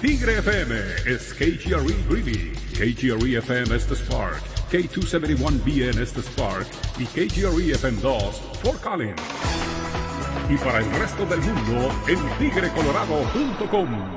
Tigre FM es KGRE Greeley, KGRE FM es The Spark, K271BN es The Spark y KGRE FM 2 Fort Collins. Y para el resto del mundo en tigrecolorado.com.